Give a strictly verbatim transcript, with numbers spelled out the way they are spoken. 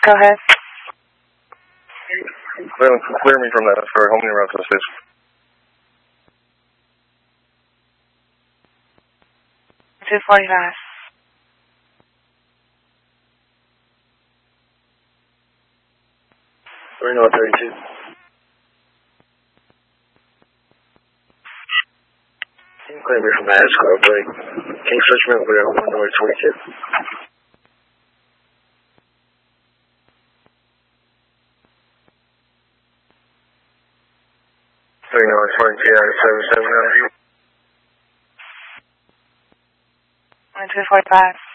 Go ahead. Clear, clear me from that. Sorry, how many routes is this? two forty-five. three north thirty-two. Clear me from that. Square break. King Switchman, we're at one north twenty-two. three north twenty-two out of seven seven nine. two forty-five.